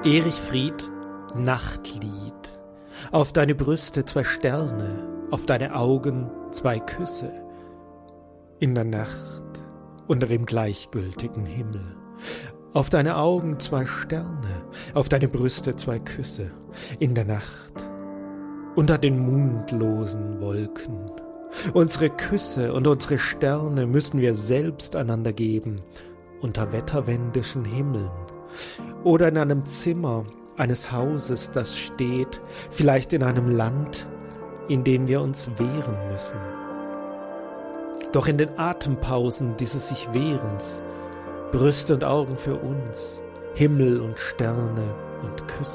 Erich Fried, Nachtlied. Auf deine Brüste 2 Sterne, auf deine Augen 2 Küsse. In der Nacht, unter dem gleichgültigen Himmel. Auf deine Augen 2 Sterne, auf deine Brüste 2 Küsse. In der Nacht, unter den mondlosen Wolken. Unsere Küsse und unsere Sterne müssen wir selbst einander geben, unter wetterwendischen Himmeln. Oder in einem Zimmer eines Hauses, das steht, vielleicht in einem Land, in dem wir uns wehren müssen. Doch in den Atempausen dieses sich Wehrens, Brüste und Augen für uns, Himmel und Sterne und Küsse.